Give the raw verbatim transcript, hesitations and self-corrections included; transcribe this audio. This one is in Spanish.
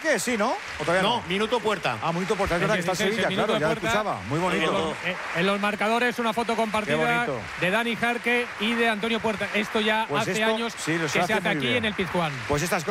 Jarque, sí, ¿no? ¿O todavía no? No, minuto Puerta. Ah, minuto Puerta, es verdad que está Sevilla, claro, ya lo escuchaba. Muy bonito. En, en los marcadores, una foto compartida de Dani Jarque y de Antonio Puerta. Esto ya pues hace esto, años sí, que se hace aquí bien. En el Pizjuán. Pues estas cosas.